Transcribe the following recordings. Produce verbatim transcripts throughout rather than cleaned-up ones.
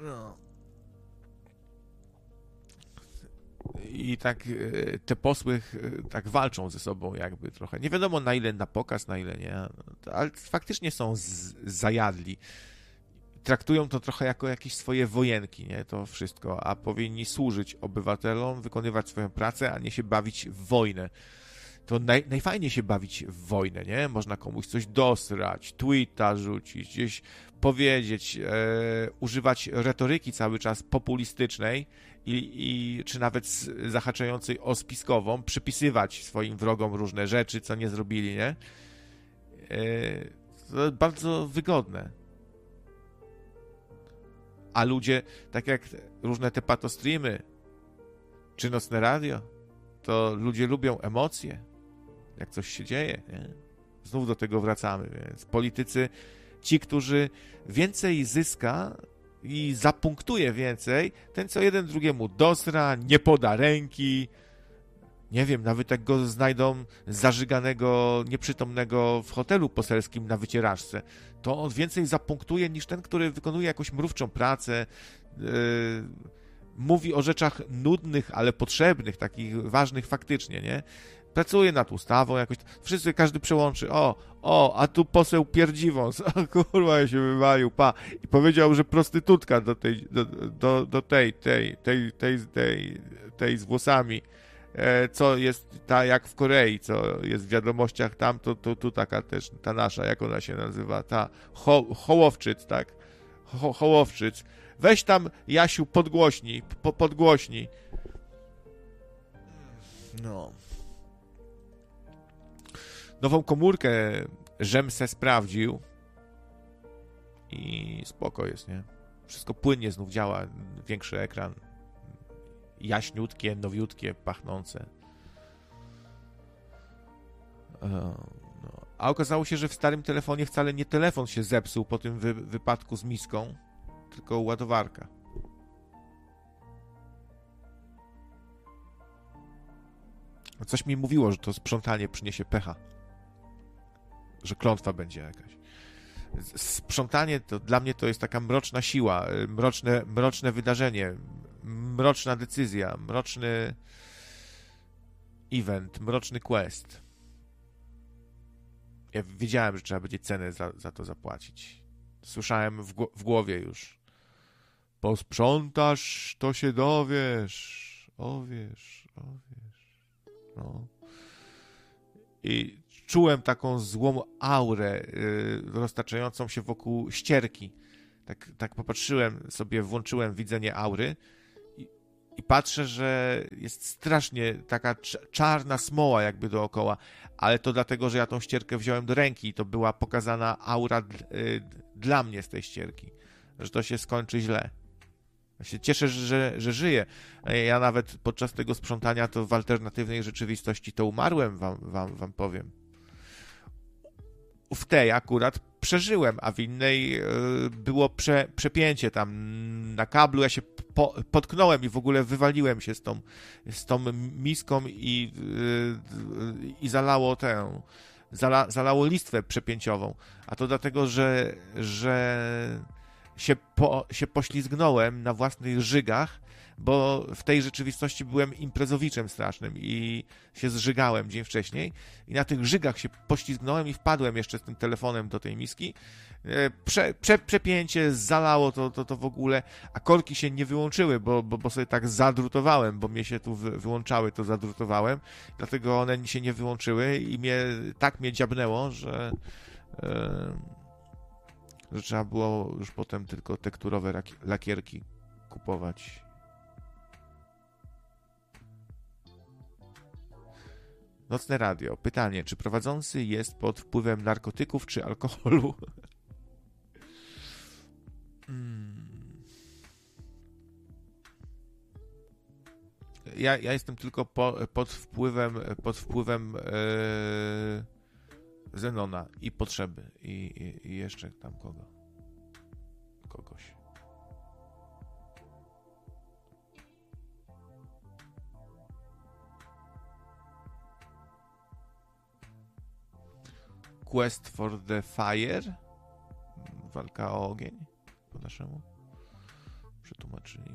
No. I tak te posły tak walczą ze sobą jakby trochę. Nie wiadomo na ile na pokaz, na ile nie, ale faktycznie są z- zajadli. Traktują to trochę jako jakieś swoje wojenki, nie? To wszystko, a powinni służyć obywatelom, wykonywać swoją pracę, a nie się bawić w wojnę. To naj, najfajniej się bawić w wojnę, nie? Można komuś coś dosrać, tweeta rzucić, gdzieś powiedzieć, e, używać retoryki cały czas populistycznej i, i czy nawet zahaczającej o spiskową, przypisywać swoim wrogom różne rzeczy, co nie zrobili, nie? E, to bardzo wygodne. A ludzie, tak jak różne te patostreamy, czy nocne radio, to ludzie lubią emocje, jak coś się dzieje, nie? Znów do tego wracamy, więc politycy, ci, którzy więcej zyska i zapunktuje więcej, ten co jeden drugiemu dosra, nie poda ręki, nie wiem, nawet jak go znajdą zażyganego, nieprzytomnego w hotelu poselskim na wycieraczce, to on więcej zapunktuje niż ten, który wykonuje jakąś mrówczą pracę, yy, mówi o rzeczach nudnych, ale potrzebnych, takich ważnych faktycznie, nie? Pracuje nad ustawą jakoś, wszyscy, każdy przełączy, o, o, a tu poseł Pierdziwąs, o kurwa, ja się wywalił, pa, i powiedział, że prostytutka do tej, do, do, do tej, tej, tej, tej, tej, tej z włosami, e, co jest ta jak w Korei, co jest w wiadomościach tam, to, to tu taka też, ta nasza, jak ona się nazywa, ta Ho, Hołowczyc, tak, Ho, Hołowczyc, weź tam, Jasiu, podgłośnij, po, podgłośnij. No. Nową komórkę żem se sprawdził i spoko jest, nie? Wszystko płynnie znów działa, większy ekran, jaśniutkie, nowiutkie, pachnące. No. A okazało się, że w starym telefonie wcale nie telefon się zepsuł po tym wy- wypadku z miską, tylko ładowarka. Coś mi mówiło, że to sprzątanie przyniesie pecha. Że klątwa będzie jakaś. Sprzątanie to dla mnie to jest taka mroczna siła, mroczne, mroczne wydarzenie, mroczna decyzja, mroczny event, mroczny quest. Ja wiedziałem, że trzeba będzie cenę za, za to zapłacić. Słyszałem w, w głowie już. Posprzątasz, to się dowiesz. Owiesz, owiesz. No. I czułem taką złą aurę yy, roztaczającą się wokół ścierki. Tak, tak popatrzyłem sobie, włączyłem widzenie aury i, i patrzę, że jest strasznie taka czarna smoła jakby dookoła, ale to dlatego, że ja tą ścierkę wziąłem do ręki i to była pokazana aura d- yy, dla mnie z tej ścierki, że to się skończy źle. Ja się cieszę, że, że żyję. Ja nawet podczas tego sprzątania to w alternatywnej rzeczywistości to umarłem, wam, wam, wam powiem. W tej akurat przeżyłem, a w innej yy, było prze, przepięcie tam na kablu. Ja się po, potknąłem i w ogóle wywaliłem się z tą, z tą miską i, yy, i zalało tę, zala, zalało listwę przepięciową. A to dlatego, że, że się, po, się poślizgnąłem na własnych żygach, bo w tej rzeczywistości byłem imprezowiczem strasznym i się zżygałem dzień wcześniej i na tych żygach się poślizgnąłem i wpadłem jeszcze z tym telefonem do tej miski. Prze, prze, przepięcie, zalało to, to, to w ogóle, a korki się nie wyłączyły, bo, bo, bo sobie tak zadrutowałem, bo mnie się tu wy, wyłączały, to zadrutowałem, dlatego one się nie wyłączyły i mnie, tak mnie dziabnęło, że yy, że trzeba było już potem tylko tekturowe lakierki kupować. Nocne radio. Pytanie, czy prowadzący jest pod wpływem narkotyków czy alkoholu? hmm. ja, ja jestem tylko po, pod wpływem pod wpływem yy, Zenona i potrzeby i, i, i jeszcze tam kogo kogoś. Quest for the Fire? Walka o ogień? Po naszemu? przetłumaczyli.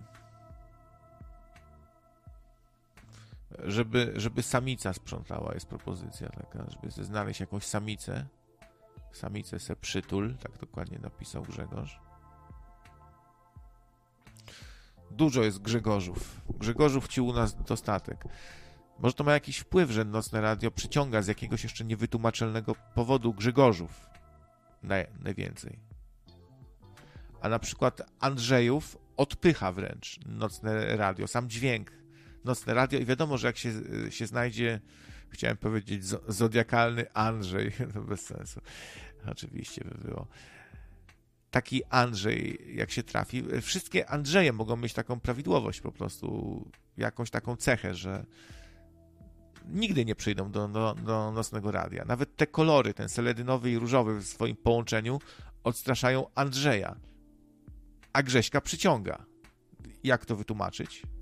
Żeby, żeby samica sprzątała, jest propozycja taka, żeby znaleźć jakąś samicę. Samicę se przytul, tak dokładnie napisał Grzegorz. Dużo jest Grzegorzów. Grzegorzów ci u nas dostatek. Może to ma jakiś wpływ, że Nocne Radio przyciąga z jakiegoś jeszcze niewytłumaczalnego powodu Grzegorzów naj, najwięcej. A na przykład Andrzejów odpycha wręcz Nocne Radio, sam dźwięk Nocne Radio i wiadomo, że jak się, się znajdzie, chciałem powiedzieć zodiakalny Andrzej, to bez sensu, oczywiście by było. Taki Andrzej, jak się trafi, wszystkie Andrzeje mogą mieć taką prawidłowość po prostu, jakąś taką cechę, że nigdy nie przyjdą do, do, do Nocnego Radia. Nawet te kolory, ten seledynowy i różowy w swoim połączeniu odstraszają Andrzeja, a Grześka przyciąga. Jak to wytłumaczyć?